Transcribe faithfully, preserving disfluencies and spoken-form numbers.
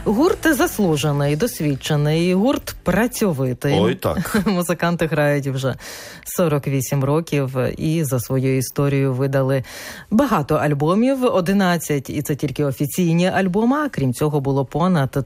Гурт заслужений, досвідчений, гурт працьовитий. Ой, так. Музиканти грають вже сорок вісім років і за свою історію видали багато альбомів, одинадцять, і це тільки офіційні альбоми, а крім цього було понад